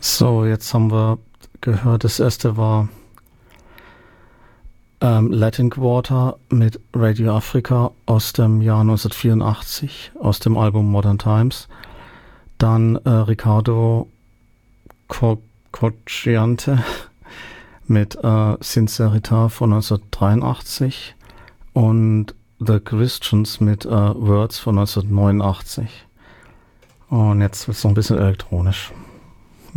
So, jetzt haben wir gehört, das erste war Latin Quarter mit Radio Africa aus dem Jahr 1984, aus dem Album Modern Times. Dann Ricardo Cocciante mit Sincerità von 1983 und The Christians mit Words von 1989. Und jetzt wird es noch ein bisschen elektronisch.